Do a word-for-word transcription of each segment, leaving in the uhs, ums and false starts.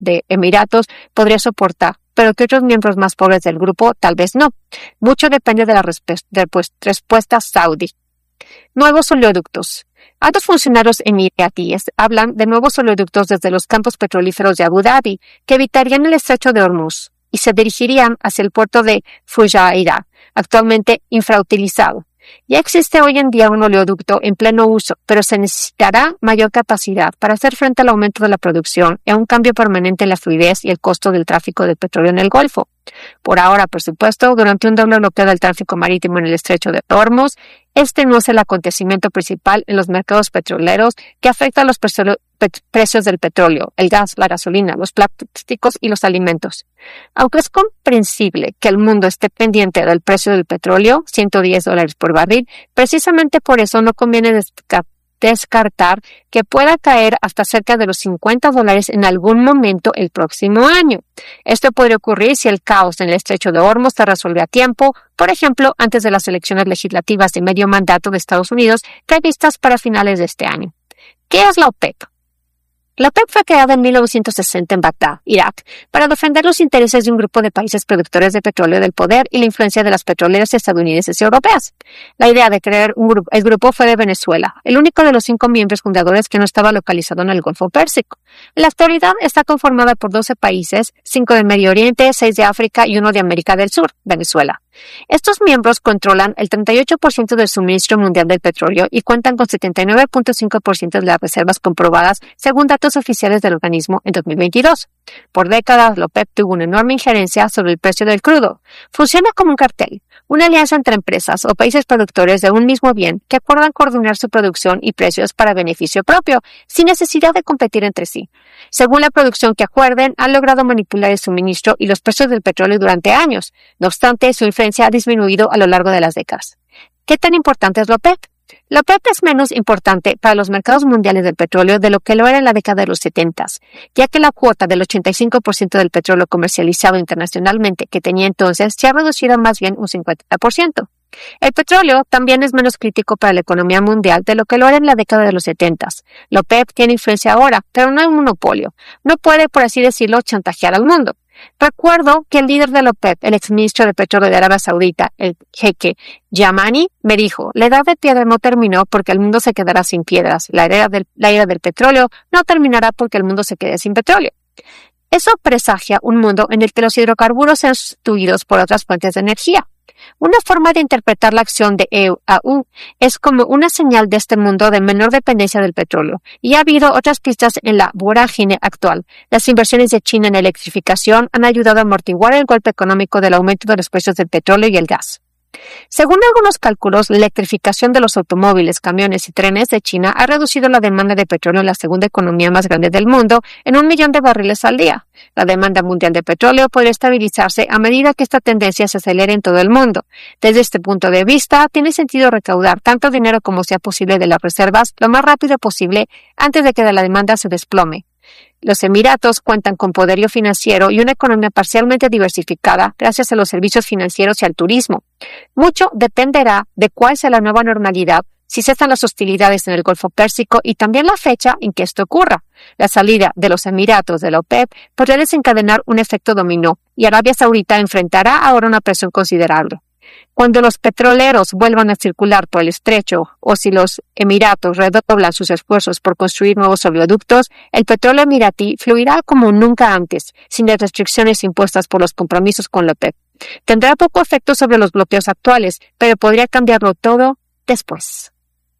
de Emiratos podría soportar, pero que otros miembros más pobres del grupo tal vez no. Mucho depende de la resp- de, pues, respuesta saudí. Nuevos oleoductos. Altos funcionarios emiratíes hablan de nuevos oleoductos desde los campos petrolíferos de Abu Dhabi que evitarían el estrecho de Hormuz y se dirigirían hacia el puerto de Fujairah, actualmente infrautilizado. Ya existe hoy en día un oleoducto en pleno uso, pero se necesitará mayor capacidad para hacer frente al aumento de la producción y a un cambio permanente en la fluidez y el costo del tráfico de petróleo en el Golfo. Por ahora, por supuesto, durante un doble bloqueo del tráfico marítimo en el estrecho de Hormuz, este no es el acontecimiento principal en los mercados petroleros que afecta a los pre- precios del petróleo, el gas, la gasolina, los plásticos y los alimentos. Aunque es comprensible que el mundo esté pendiente del precio del petróleo, ciento diez dólares por barril, precisamente por eso no conviene descartar descartar que pueda caer hasta cerca de los cincuenta dólares en algún momento el próximo año. Esto podría ocurrir si el caos en el estrecho de Hormuz se resuelve a tiempo, por ejemplo, antes de las elecciones legislativas de medio mandato de Estados Unidos previstas para finales de este año. ¿Qué es la OPEP? La OPEP fue creada en mil novecientos sesenta en Bagdad, Irak, para defender los intereses de un grupo de países productores de petróleo del poder y la influencia de las petroleras estadounidenses y europeas. La idea de crear un grupo, el grupo fue de Venezuela, el único de los cinco miembros fundadores que no estaba localizado en el Golfo Pérsico. En la actualidad está conformada por doce países, cinco de Medio Oriente, seis de África y uno de América del Sur, Venezuela. Estos miembros controlan el treinta y ocho por ciento del suministro mundial del petróleo y cuentan con setenta y nueve punto cinco por ciento de las reservas comprobadas según datos oficiales del organismo en dos mil veintidós. Por décadas, la OPEP tuvo una enorme injerencia sobre el precio del crudo. Funciona como un cartel, una alianza entre empresas o países productores de un mismo bien que acuerdan coordinar su producción y precios para beneficio propio, sin necesidad de competir entre sí. Según la producción que acuerden, han logrado manipular el suministro y los precios del petróleo durante años. No obstante, su influencia ha disminuido a lo largo de las décadas. ¿Qué tan importante es la OPEP? La OPEP es menos importante para los mercados mundiales del petróleo de lo que lo era en la década de los setenta, ya que la cuota del ochenta y cinco por ciento del petróleo comercializado internacionalmente que tenía entonces se ha reducido a más bien un cincuenta por ciento. El petróleo también es menos crítico para la economía mundial de lo que lo era en la década de los setenta. La OPEP tiene influencia ahora, pero no es un monopolio. No puede, por así decirlo, chantajear al mundo. Recuerdo que el líder de la OPEP, el exministro de Petróleo de Arabia Saudita, el jeque Yamani, me dijo, la edad de piedra no terminó porque el mundo se quedará sin piedras. La era del, la era del petróleo no terminará porque el mundo se quede sin petróleo. Eso presagia un mundo en el que los hidrocarburos sean sustituidos por otras fuentes de energía. Una forma de interpretar la acción de E U es como una señal de este mundo de menor dependencia del petróleo, y ha habido otras pistas en la vorágine actual. Las inversiones de China en electrificación han ayudado a amortiguar el golpe económico del aumento de los precios del petróleo y el gas. Según algunos cálculos, la electrificación de los automóviles, camiones y trenes de China ha reducido la demanda de petróleo en la segunda economía más grande del mundo en un millón de barriles al día. La demanda mundial de petróleo podría estabilizarse a medida que esta tendencia se acelere en todo el mundo. Desde este punto de vista, tiene sentido recaudar tanto dinero como sea posible de las reservas lo más rápido posible antes de que la demanda se desplome. Los Emiratos cuentan con poderío financiero y una economía parcialmente diversificada gracias a los servicios financieros y al turismo. Mucho dependerá de cuál sea la nueva normalidad, si cesan las hostilidades en el Golfo Pérsico y también la fecha en que esto ocurra. La salida de los Emiratos de la OPEP podría desencadenar un efecto dominó y Arabia Saudita enfrentará ahora una presión considerable. Cuando los petroleros vuelvan a circular por el estrecho o si los Emiratos redoblan sus esfuerzos por construir nuevos oleoductos, el petróleo emiratí fluirá como nunca antes, sin las restricciones impuestas por los compromisos con la OPEP. Tendrá poco efecto sobre los bloqueos actuales, pero podría cambiarlo todo después.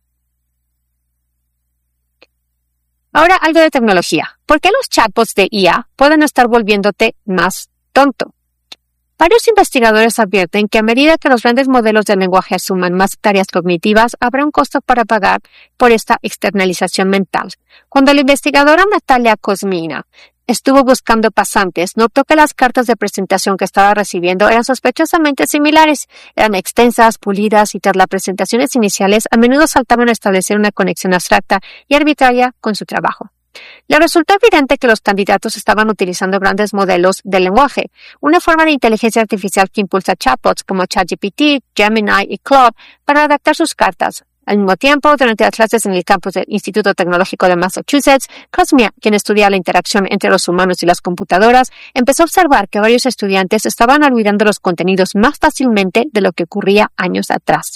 Ahora algo de tecnología. ¿Por qué los chatbots de I A pueden estar volviéndote más tonto? Varios investigadores advierten que a medida que los grandes modelos de lenguaje asuman más tareas cognitivas, habrá un costo para pagar por esta externalización mental. Cuando la investigadora Natalia Kosmina estuvo buscando pasantes, notó que las cartas de presentación que estaba recibiendo eran sospechosamente similares. Eran extensas, pulidas y tras las presentaciones iniciales a menudo saltaban a establecer una conexión abstracta y arbitraria con su trabajo. Le resultó evidente que los candidatos estaban utilizando grandes modelos de lenguaje, una forma de inteligencia artificial que impulsa chatbots como ChatGPT, Gemini y Claude para adaptar sus cartas, Al mismo tiempo, durante las clases en el campus del Instituto Tecnológico de Massachusetts, Kosmia, quien estudia la interacción entre los humanos y las computadoras, empezó a observar que varios estudiantes estaban olvidando los contenidos más fácilmente de lo que ocurría años atrás.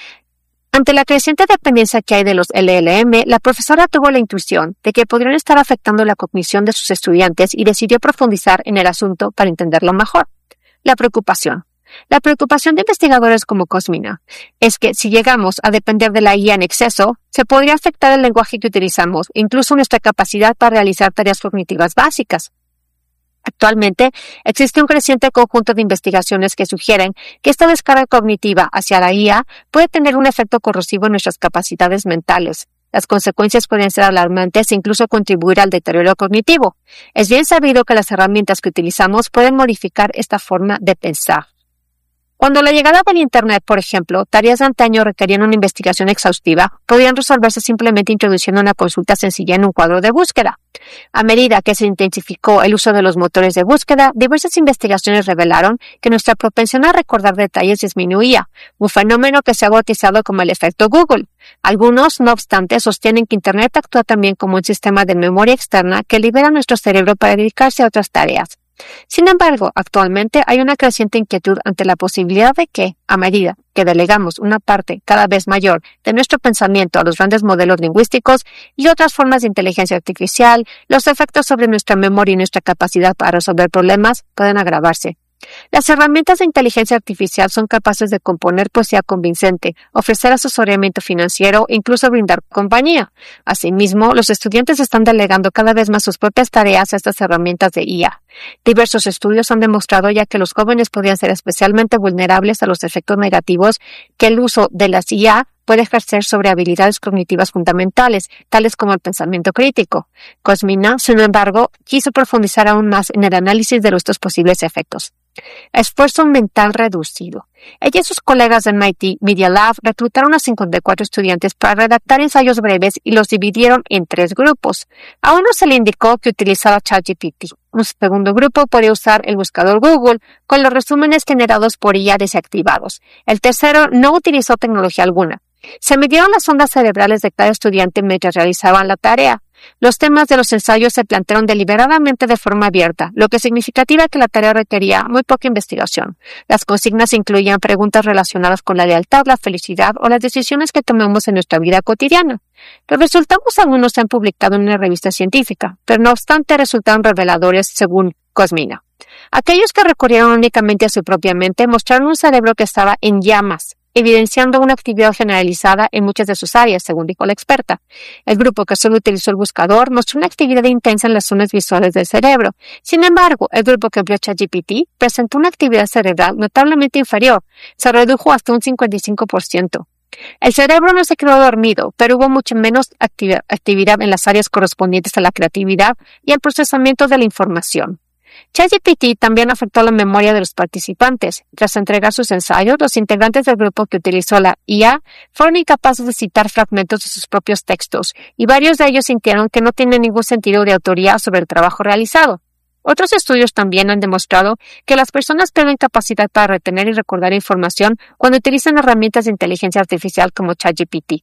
Ante la creciente dependencia que hay de los L L M, la profesora tuvo la intuición de que podrían estar afectando la cognición de sus estudiantes y decidió profundizar en el asunto para entenderlo mejor. La preocupación. La preocupación de investigadores como Kosmina es que si llegamos a depender de la I A en exceso, se podría afectar el lenguaje que utilizamos, incluso nuestra capacidad para realizar tareas cognitivas básicas. Actualmente, existe un creciente conjunto de investigaciones que sugieren que esta descarga cognitiva hacia la I A puede tener un efecto corrosivo en nuestras capacidades mentales. Las consecuencias pueden ser alarmantes e incluso contribuir al deterioro cognitivo. Es bien sabido que las herramientas que utilizamos pueden modificar esta forma de pensar. Cuando la llegada del Internet, por ejemplo, tareas de antaño requerían una investigación exhaustiva, podían resolverse simplemente introduciendo una consulta sencilla en un cuadro de búsqueda. A medida que se intensificó el uso de los motores de búsqueda, diversas investigaciones revelaron que nuestra propensión a recordar detalles disminuía, un fenómeno que se ha bautizado como el efecto Google. Algunos, no obstante, sostienen que Internet actúa también como un sistema de memoria externa que libera nuestro cerebro para dedicarse a otras tareas. Sin embargo, actualmente hay una creciente inquietud ante la posibilidad de que, a medida que delegamos una parte cada vez mayor de nuestro pensamiento a los grandes modelos lingüísticos y otras formas de inteligencia artificial, los efectos sobre nuestra memoria y nuestra capacidad para resolver problemas pueden agravarse. Las herramientas de inteligencia artificial son capaces de componer poesía convincente, ofrecer asesoramiento financiero e incluso brindar compañía. Asimismo, los estudiantes están delegando cada vez más sus propias tareas a estas herramientas de I A. Diversos estudios han demostrado ya que los jóvenes podrían ser especialmente vulnerables a los efectos negativos que el uso de las I A puede ejercer sobre habilidades cognitivas fundamentales, tales como el pensamiento crítico. Kosmina, sin embargo, quiso profundizar aún más en el análisis de estos posibles efectos. Esfuerzo mental reducido. Ella y sus colegas de M I T Media Lab reclutaron a cincuenta y cuatro estudiantes para redactar ensayos breves y los dividieron en tres grupos. A uno se le indicó que utilizara ChatGPT. Un segundo grupo podía usar el buscador Google con los resúmenes generados por I A desactivados. El tercero no utilizó tecnología alguna. Se midieron las ondas cerebrales de cada estudiante mientras realizaban la tarea. Los temas de los ensayos se plantearon deliberadamente de forma abierta, lo que significativa que la tarea requería muy poca investigación. Las consignas incluían preguntas relacionadas con la lealtad, la felicidad o las decisiones que tomamos en nuestra vida cotidiana. Los resultados aún no se han publicado en una revista científica, pero no obstante resultaron reveladores según Kosmina. Aquellos que recurrieron únicamente a su propia mente mostraron un cerebro que estaba en llamas, evidenciando una actividad generalizada en muchas de sus áreas, según dijo la experta. El grupo que solo utilizó el buscador mostró una actividad intensa en las zonas visuales del cerebro. Sin embargo, el grupo que empleó ChatGPT presentó una actividad cerebral notablemente inferior. Se redujo hasta un cincuenta y cinco por ciento. El cerebro no se quedó dormido, pero hubo mucho menos actividad, actividad en las áreas correspondientes a la creatividad y al procesamiento de la información. ChatGPT también afectó la memoria de los participantes. Tras entregar sus ensayos, los integrantes del grupo que utilizó la I A fueron incapaces de citar fragmentos de sus propios textos, y varios de ellos sintieron que no tiene ningún sentido de autoría sobre el trabajo realizado. Otros estudios también han demostrado que las personas pierden capacidad para retener y recordar información cuando utilizan herramientas de inteligencia artificial como ChatGPT.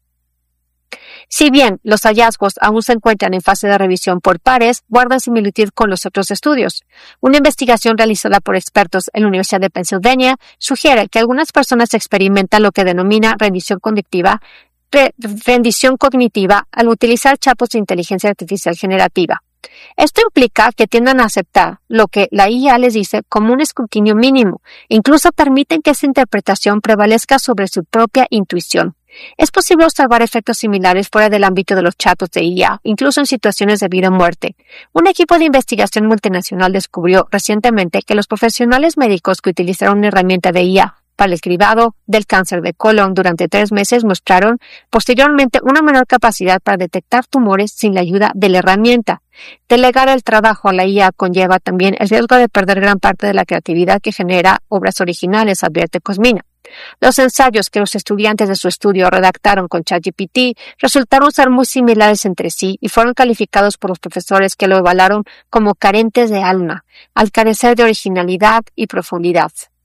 Si bien los hallazgos aún se encuentran en fase de revisión por pares, guardan similitud con los otros estudios. Una investigación realizada por expertos en la Universidad de Pennsylvania sugiere que algunas personas experimentan lo que denomina rendición cognitiva, re, rendición cognitiva al utilizar chatbots de inteligencia artificial generativa. Esto implica que tiendan a aceptar lo que la I A les dice como un escrutinio mínimo, e incluso permiten que esa interpretación prevalezca sobre su propia intuición. Es posible observar efectos similares fuera del ámbito de los chatbots de I A, incluso en situaciones de vida o muerte. Un equipo de investigación multinacional descubrió recientemente que los profesionales médicos que utilizaron una herramienta de I A para el cribado del cáncer de colon durante tres meses mostraron posteriormente una menor capacidad para detectar tumores sin la ayuda de la herramienta. Delegar el trabajo a la I A conlleva también el riesgo de perder gran parte de la creatividad que genera obras originales, advierte Kosmina. Los ensayos que los estudiantes de su estudio redactaron con ChatGPT resultaron ser muy similares entre sí y fueron calificados por los profesores que lo evaluaron como carentes de alma, al carecer de originalidad y profundidad.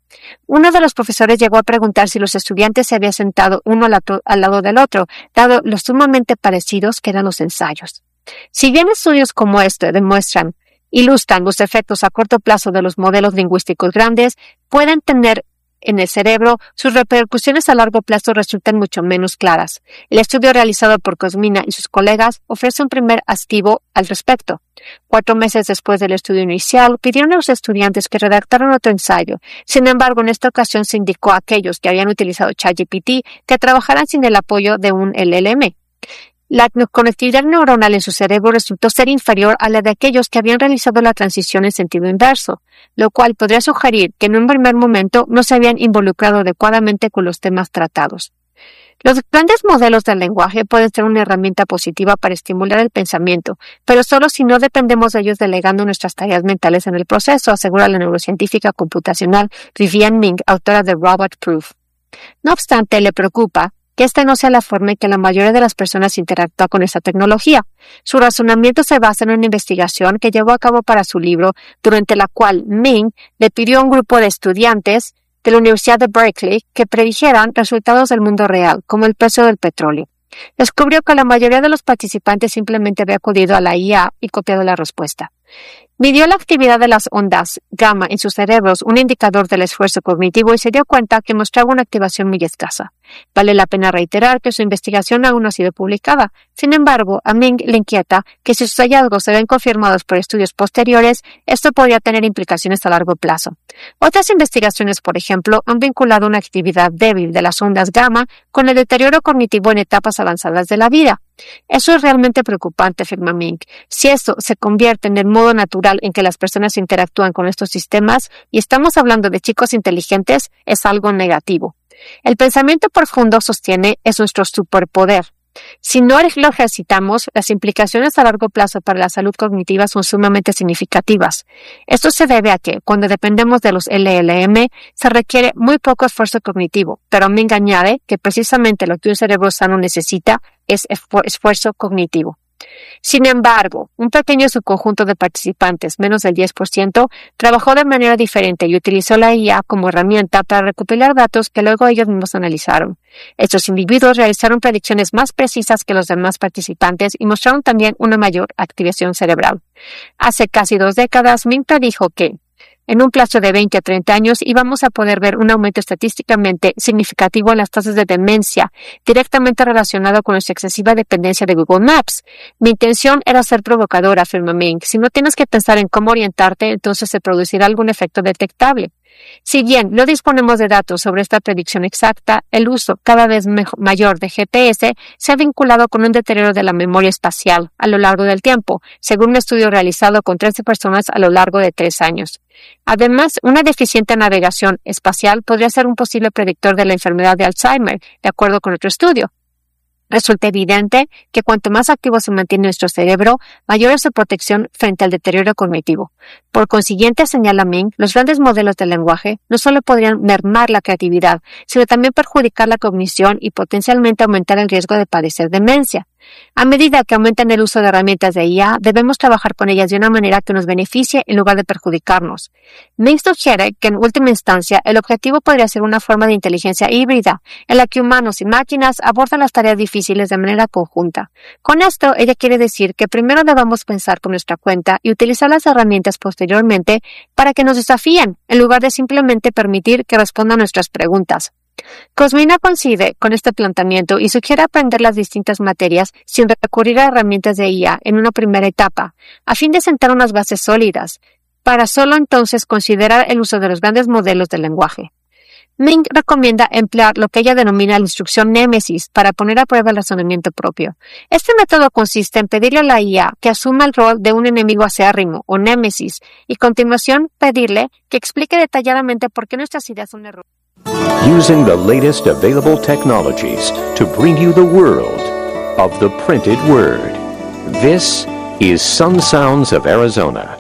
Uno de los profesores llegó a preguntar si los estudiantes se habían sentado uno al, otro, al lado del otro, dado lo sumamente parecidos que eran los ensayos. Si bien estudios como este demuestran, ilustran los efectos a corto plazo de los modelos lingüísticos grandes, pueden tener en el cerebro, sus repercusiones a largo plazo resultan mucho menos claras. El estudio realizado por Cosmina y sus colegas ofrece un primer astivo al respecto. Cuatro meses después del estudio inicial, pidieron a los estudiantes que redactaran otro ensayo. Sin embargo, en esta ocasión se indicó a aquellos que habían utilizado ChatGPT que trabajaran sin el apoyo de un L L M. La conectividad neuronal en su cerebro resultó ser inferior a la de aquellos que habían realizado la transición en sentido inverso, lo cual podría sugerir que en un primer momento no se habían involucrado adecuadamente con los temas tratados. Los grandes modelos del lenguaje pueden ser una herramienta positiva para estimular el pensamiento, pero solo si no dependemos de ellos delegando nuestras tareas mentales en el proceso, asegura la neurocientífica computacional Vivienne Ming, autora de Robot Proof. No obstante, le preocupa que esta no sea la forma en que la mayoría de las personas interactúa con esta tecnología. Su razonamiento se basa en una investigación que llevó a cabo para su libro, durante la cual Ming le pidió a un grupo de estudiantes de la Universidad de Berkeley que predijeran resultados del mundo real, como el precio del petróleo. Descubrió que la mayoría de los participantes simplemente había acudido a la I A y copiado la respuesta. Midió la actividad de las ondas gamma en sus cerebros, un indicador del esfuerzo cognitivo, y se dio cuenta que mostraba una activación muy escasa. Vale la pena reiterar que su investigación aún no ha sido publicada. Sin embargo, a Ming le inquieta que si sus hallazgos se ven confirmados por estudios posteriores, esto podría tener implicaciones a largo plazo. Otras investigaciones, por ejemplo, han vinculado una actividad débil de las ondas gamma con el deterioro cognitivo en etapas avanzadas de la vida. Eso es realmente preocupante, afirma Ming. Si esto se convierte en el modo natural en que las personas interactúan con estos sistemas, y estamos hablando de chicos inteligentes, es algo negativo. El pensamiento profundo, sostiene, es nuestro superpoder. Si no lo ejercitamos, las implicaciones a largo plazo para la salud cognitiva son sumamente significativas. Esto se debe a que, cuando dependemos de los L L M, se requiere muy poco esfuerzo cognitivo, pero Ming añade que precisamente lo que un cerebro sano necesita es esfuerzo cognitivo. Sin embargo, un pequeño subconjunto de participantes, menos del diez por ciento, trabajó de manera diferente y utilizó la I A como herramienta para recopilar datos que luego ellos mismos analizaron. Estos individuos realizaron predicciones más precisas que los demás participantes y mostraron también una mayor activación cerebral. Hace casi dos décadas, Ming predijo que, en un plazo de veinte a treinta años, íbamos a poder ver un aumento estadísticamente significativo en las tasas de demencia, directamente relacionado con nuestra excesiva dependencia de Google Maps. Mi intención era ser provocadora, afirma Ming. Si no tienes que pensar en cómo orientarte, entonces se producirá algún efecto detectable. Si bien no disponemos de datos sobre esta predicción exacta, el uso cada vez mayor de G P S se ha vinculado con un deterioro de la memoria espacial a lo largo del tiempo, según un estudio realizado con trece personas a lo largo de tres años. Además, una deficiente navegación espacial podría ser un posible predictor de la enfermedad de Alzheimer, de acuerdo con otro estudio. Resulta evidente que cuanto más activo se mantiene nuestro cerebro, mayor es su protección frente al deterioro cognitivo. Por consiguiente, señala Ming, los grandes modelos del lenguaje no solo podrían mermar la creatividad, sino también perjudicar la cognición y potencialmente aumentar el riesgo de padecer demencia. A medida que aumentan el uso de herramientas de I A, debemos trabajar con ellas de una manera que nos beneficie en lugar de perjudicarnos. Ming sugiere que en última instancia el objetivo podría ser una forma de inteligencia híbrida, en la que humanos y máquinas abordan las tareas difíciles de manera conjunta. Con esto, ella quiere decir que primero debamos pensar con nuestra cuenta y utilizar las herramientas posteriormente para que nos desafíen, en lugar de simplemente permitir que respondan nuestras preguntas. Cosmina coincide con este planteamiento y sugiere aprender las distintas materias sin recurrir a herramientas de I A en una primera etapa, a fin de sentar unas bases sólidas, para solo entonces considerar el uso de los grandes modelos del lenguaje. Ming recomienda emplear lo que ella denomina la instrucción Némesis para poner a prueba el razonamiento propio. Este método consiste en pedirle a la I A que asuma el rol de un enemigo acérrimo o Némesis y a continuación pedirle que explique detalladamente por qué nuestras ideas son erróneas. Using the latest available technologies to bring you the world of the printed word. This is Sun Sounds of Arizona.